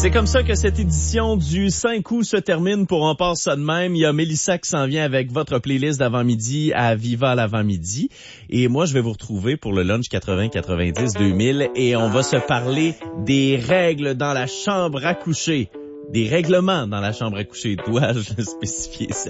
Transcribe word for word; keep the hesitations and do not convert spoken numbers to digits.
C'est comme ça que cette édition du cinq août se termine. Pour On passe ça de même, il y a Mélissa qui s'en vient avec votre playlist d'avant-midi à Viva l'avant-midi. Et moi, je vais vous retrouver pour le lunch quatre-vingts quatre-vingt-dix deux mille et on va se parler des règles dans la chambre à coucher. Des règlements dans la chambre à coucher, dois-je le spécifier?